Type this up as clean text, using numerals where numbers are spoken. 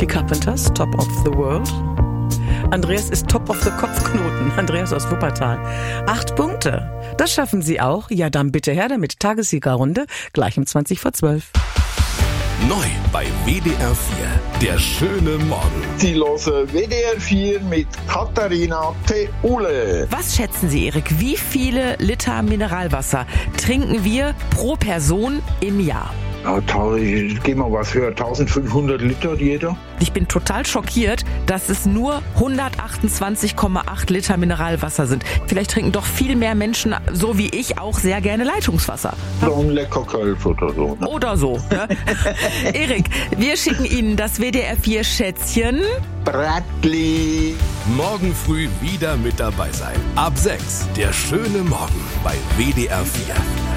die Carpenters, Top of the World. Andreas ist Top of the Kopfknoten. Andreas aus Wuppertal. 8 Punkte. Das schaffen Sie auch. Ja, dann bitte her damit. Tagessiegerrunde gleich um 11:20. Neu bei WDR 4. Der schöne Morgen. Sie hören WDR 4 mit Katharina Theule. Was schätzen Sie, Erik? Wie viele Liter Mineralwasser trinken wir pro Person im Jahr? Ja, ich geh mal was höher, 1500 Liter jeder. Ich bin total schockiert, dass es nur 128,8 Liter Mineralwasser sind. Vielleicht trinken doch viel mehr Menschen, so wie ich, auch sehr gerne Leitungswasser. So ein lecker Kölsch oder so. Ne? Oder so. Ne? Erik, wir schicken Ihnen das WDR 4 Schätzchen. Bradley. Morgen früh wieder mit dabei sein. Ab 6. Der schöne Morgen bei WDR 4.